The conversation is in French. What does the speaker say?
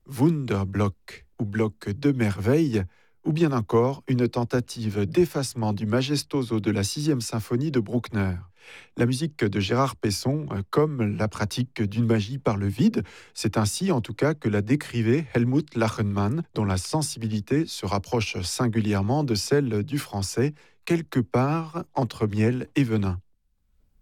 Wunderblock ou bloc de merveille, ou bien encore une tentative d'effacement du majestoso de la sixième symphonie de Bruckner. La musique de Gérard Pesson, comme la pratique d'une magie par le vide, c'est ainsi en tout cas que la décrivait Helmut Lachenmann, dont la sensibilité se rapproche singulièrement de celle du français, quelque part entre miel et venin.